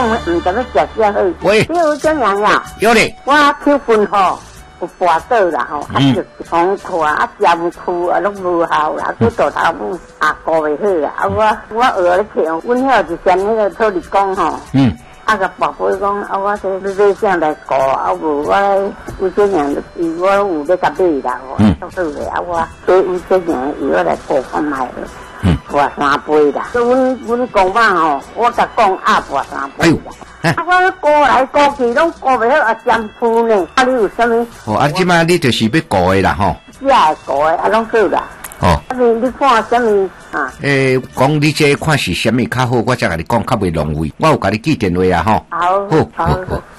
讲唔知要食啥好。 喂， 你有怎样呀？ 有嘞。 我手份吼有跋倒啦吼，就从拖尖躯拢无效啦，去大头母顾袂好啊。我学咧听，阮遐就先迄个土地公吼。个宝贝讲我这你想来顾无我有这样我有咧甲买啦，都好咧我所以有这样伊我来顾看卖了。跋3杯啦，阮公妈吼，我甲讲跋3杯啦。我顾来顾去拢顾袂好尖躯呢。你有啥物？ 即摆你就是要顾的啦吼。 只会顾的拢好啦。你看啥物啊？ 讲你这看是啥物较好，我才甲你讲较袂浪费。我有甲你记电话啊吼。 好。